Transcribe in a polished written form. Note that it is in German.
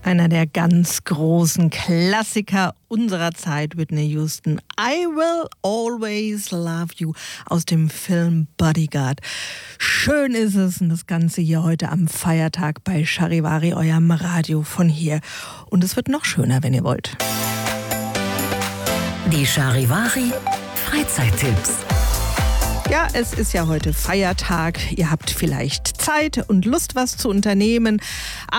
Einer der ganz großen Klassiker unserer Zeit, Whitney Houston. I Will Always Love You aus dem Film Bodyguard. Schön ist es, und das Ganze hier heute am Feiertag bei Charivari, eurem Radio von hier. Und es wird noch schöner, wenn ihr wollt. Die Charivari Freizeittipps. Ja, es ist ja heute Feiertag. Ihr habt vielleicht Zeit und Lust, was zu unternehmen.